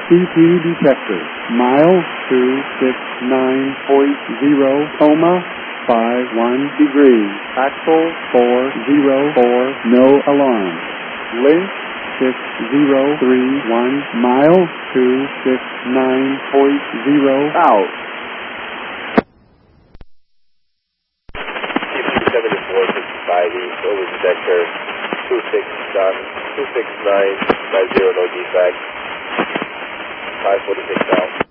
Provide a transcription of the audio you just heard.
CP detector. Mile 269.0, coma 51 degrees. Axle 404, no alarm. Link 6031, mile 269.0, out. CP7455 East, over detector 269.0, no defect. 546 out.